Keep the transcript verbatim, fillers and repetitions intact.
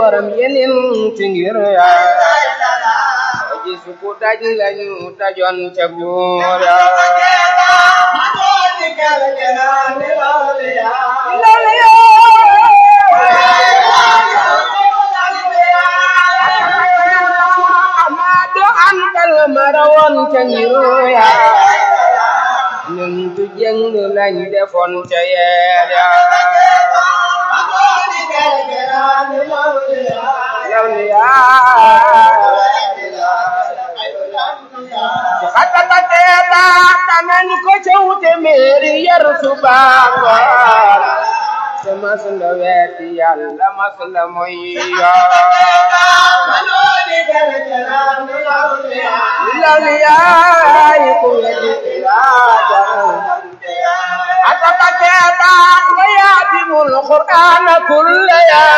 waram yenin ci ngir yaa gisu ku daj lañu dajoon ca buur yaa marawoon ca ngiru yaa ñun tu jëng lañ defoon ca yeel yaa lawli yaa ci xatata teeba tamen ko ca wute meeri yar subaango te mas la weeti yàlla mas la moy lawliyaay ku wedi ilaaja atata teeba nga yaatimul qur'aana kulla